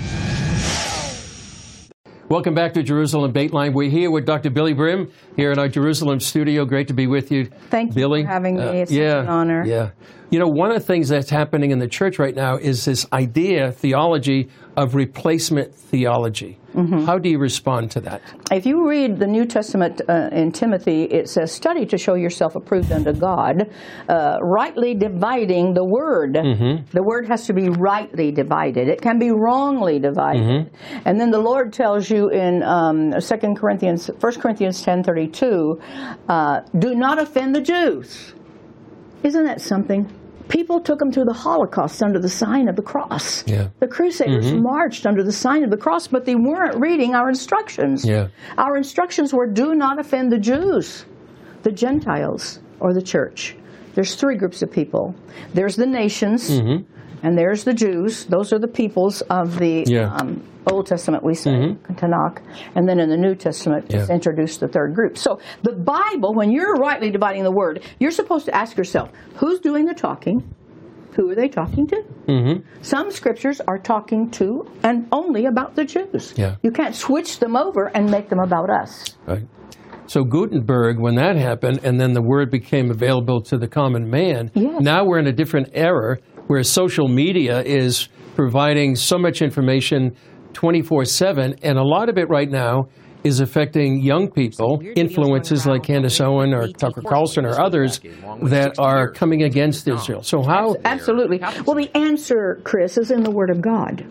Welcome back to Jerusalem Dateline. We're here with Doctor Billy Brim here in our Jerusalem studio. Great to be with you, Thank Billy. you for having me. Uh, it's yeah, such an honor. Yeah. You know, one of the things that's happening in the church right now is this idea, theology, of replacement theology. Mm-hmm. How do you respond to that? If you read the New Testament uh, in Timothy, it says, study to show yourself approved unto God, uh, rightly dividing the word. Mm-hmm. The word has to be rightly divided. It can be wrongly divided. Mm-hmm. And then the Lord tells you in um, Second Corinthians, First Corinthians ten thirty-two, uh, do not offend the Jews. Isn't that something? People took them through the Holocaust under the sign of the cross. Yeah. The Crusaders mm-hmm. marched under the sign of the cross, but they weren't reading our instructions. Yeah. Our instructions were, do not offend the Jews, the Gentiles, or the church. There's three groups of people. There's the nations, mm-hmm. and there's the Jews. Those are the peoples of the yeah. um, Old Testament, we say, mm-hmm. Tanakh. And then in the New Testament, yeah. it's introduced the third group. So the Bible, when you're rightly dividing the word, you're supposed to ask yourself, who's doing the talking? Who are they talking to? Mm-hmm. Some scriptures are talking to and only about the Jews. Yeah. You can't switch them over and make them about us. Right. So Gutenberg, when that happened, and then the word became available to the common man, yes. now we're in a different era where social media is providing so much information twenty-four seven, and a lot of it right now is affecting young people, influences like Candace Owen or Tucker Carlson or others that are coming against Israel. So how... Absolutely. Well, the answer, Chris, is in the Word of God.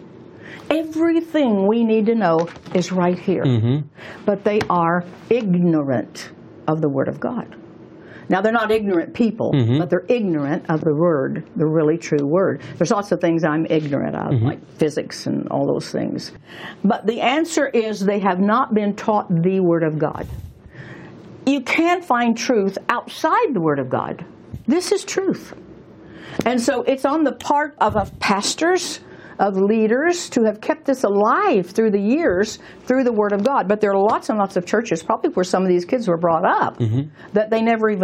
Everything we need to know is right here. Mm-hmm. But they are ignorant of the Word of God. Now, they're not ignorant people, Mhm. but they're ignorant of the Word, the really true Word. There's lots of things I'm ignorant of, Mhm. like physics and all those things. But the answer is they have not been taught the Word of God. You can't find truth outside the Word of God. This is truth. And so it's on the part of, of pastors, of leaders, to have kept this alive through the years through the Word of God. But there are lots and lots of churches, probably where some of these kids were brought up, Mhm. that they never even